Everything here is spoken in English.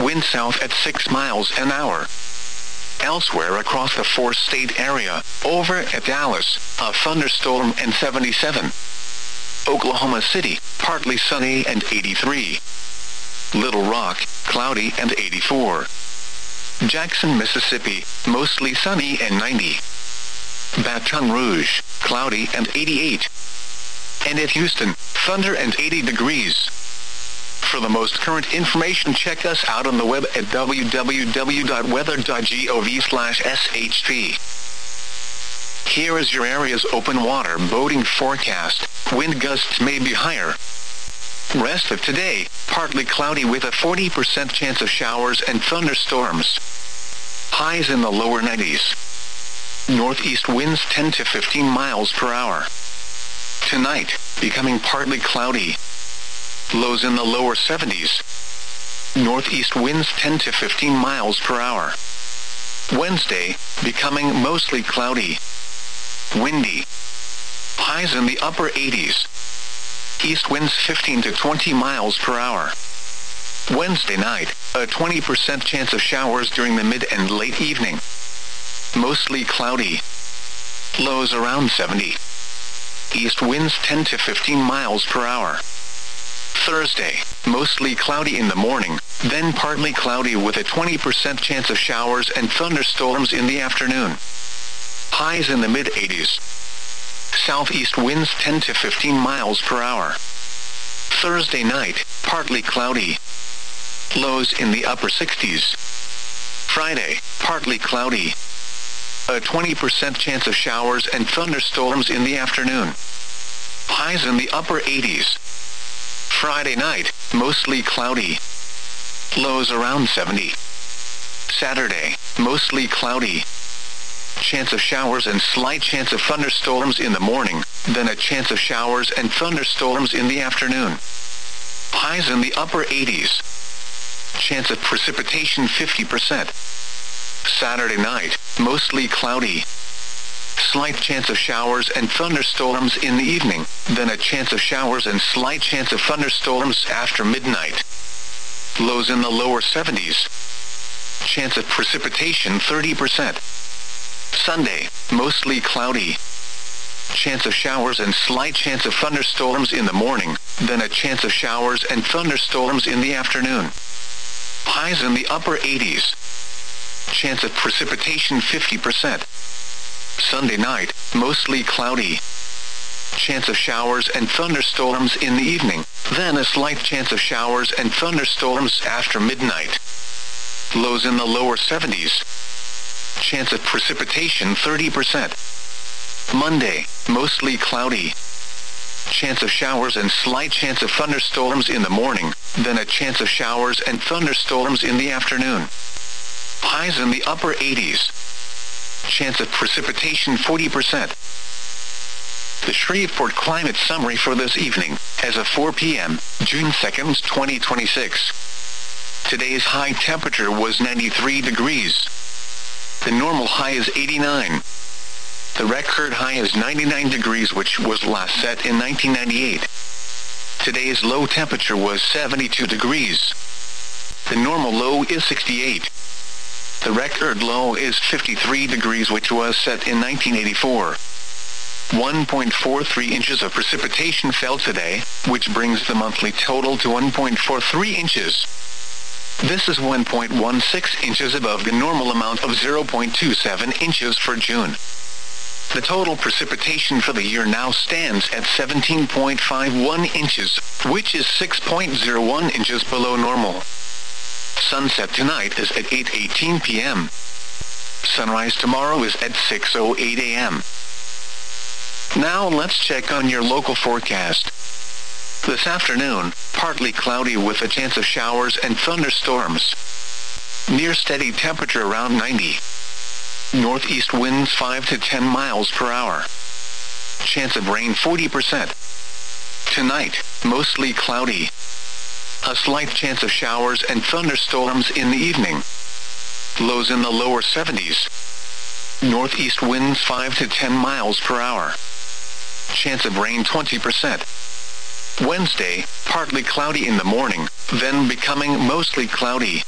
wind south at 6 miles an hour. Elsewhere across the four-state area, over at Dallas, a thunderstorm and 77. Oklahoma City, partly sunny and 83. Little Rock, cloudy and 84. Jackson, Mississippi, mostly sunny and 90. Baton Rouge, cloudy and 88. And at Houston, thunder and 80 degrees. For the most current information, check us out on the web at www.weather.gov/SHP. Here is your area's open water boating forecast. Wind gusts may be higher. Rest of today, partly cloudy with a 40% chance of showers and thunderstorms. Highs in the lower 90s. Northeast winds 10 to 15 miles per hour. Tonight, becoming partly cloudy. Lows in the lower 70s. Northeast winds 10 to 15 miles per hour. Wednesday, becoming mostly cloudy. Windy. Highs in the upper 80s. East winds 15 to 20 miles per hour. Wednesday night, a 20% chance of showers during the mid and late evening. Mostly cloudy. Lows around 70. East winds 10 to 15 miles per hour. Thursday, mostly cloudy in the morning, then partly cloudy with a 20% chance of showers and thunderstorms in the afternoon. Highs in the mid-80s. Southeast winds 10 to 15 miles per hour. Thursday night, partly cloudy. Lows in the upper 60s. Friday, partly cloudy. A 20% chance of showers and thunderstorms in the afternoon. Highs in the upper 80s. Friday night, mostly cloudy. Lows around 70. Saturday, mostly cloudy. Chance of showers and slight chance of thunderstorms in the morning, then a chance of showers and thunderstorms in the afternoon. Highs in the upper 80s. Chance of precipitation 50%. Saturday night, mostly cloudy. Slight chance of showers and thunderstorms in the evening, then a chance of showers and slight chance of thunderstorms after midnight. Lows in the lower 70s. Chance of precipitation 30%. Sunday, mostly cloudy. Chance of showers and slight chance of thunderstorms in the morning, then a chance of showers and thunderstorms in the afternoon. Highs in the upper 80s. Chance of precipitation 50%. Sunday night, mostly cloudy. Chance of showers and thunderstorms in the evening, then a slight chance of showers and thunderstorms after midnight. Lows in the lower 70s. Chance of precipitation 30%. Monday, mostly cloudy. Chance of showers and slight chance of thunderstorms in the morning, then a chance of showers and thunderstorms in the afternoon. Highs in the upper 80s. Chance of precipitation 40%. The Shreveport Climate Summary for this evening, as of 4 p.m., June 2nd, 2026. Today's high temperature was 93 degrees. The normal high is 89. The record high is 99 degrees, which was last set in 1998. Today's low temperature was 72 degrees. The normal low is 68. The record low is 53 degrees, which was set in 1984. 1.43 inches of precipitation fell today, which brings the monthly total to 1.43 inches. This is 1.16 inches above the normal amount of 0.27 inches for June. The total precipitation for the year now stands at 17.51 inches, which is 6.01 inches below normal. Sunset tonight is at 8:18 p.m. Sunrise tomorrow is at 6:08 a.m. Now let's check on your local forecast. This afternoon, partly cloudy with a chance of showers and thunderstorms. Near steady temperature around 90. Northeast winds 5 to 10 miles per hour. Chance of rain 40%. Tonight, mostly cloudy. A slight chance of showers and thunderstorms in the evening. Lows in the lower 70s. Northeast winds 5 to 10 miles per hour. Chance of rain 20%. Wednesday, partly cloudy in the morning, then becoming mostly cloudy.